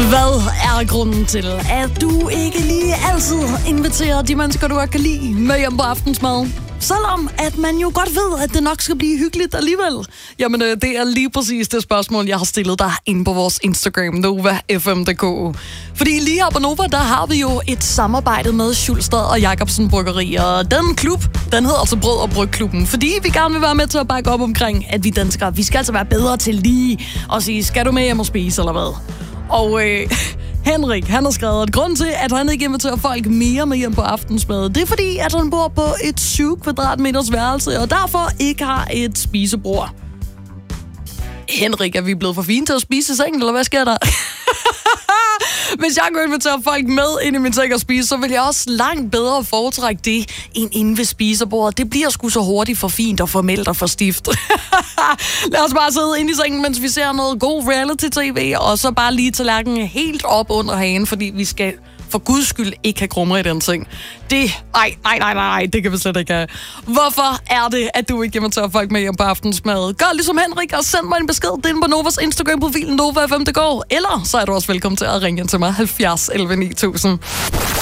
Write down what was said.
Hvad er grunden til, at du ikke lige altid inviterer de mennesker, du kan lide, med hjem på aftensmad? Selvom at man jo godt ved, at det nok skal blive hyggeligt alligevel. Jamen, det er lige præcis det spørgsmål, jeg har stillet dig inde på vores Instagram, NovaFM.dk. Fordi lige her på Nova, der har vi jo et samarbejde med Schulstad og Jacobsen Bryggeri. Og den klub, den hedder altså Brød og Brygklubben. Fordi vi gerne vil være med til at bakke op omkring, at vi danskere, vi skal altså være bedre til lige at sige, skal du med hjem og spise, eller hvad? Og Henrik, han har skrevet, at grunden til, at han ikke inviterer folk mere med hjem på aftensmad, det er fordi, at han bor på et 7 kvadratmeters værelse, og derfor ikke har et spisebord. Henrik, er vi blevet for fine til at spise i sengen, eller hvad sker der? Hvis jeg kunne invitere folk med ind i min seng og spise, så vil jeg også langt bedre foretrække det, end inde ved spisebordet. Det bliver sgu så hurtigt for fint og formelt og for stift. Lad os bare sidde inde i sengen, mens vi ser noget god reality-tv, og så bare lige tallerkenen helt op under hagen, fordi vi skal for guds skyld ikke have krummer i den ting. Nej, det kan vi slet ikke have. Hvorfor er det, at du ikke inviterer folk med hjem på aftensmad? Gør ligesom Henrik og send mig en besked. Det er på Novas Instagram-profil NovaFM.dk. Eller så er du også velkommen til at ringe til mig 70 11 9000.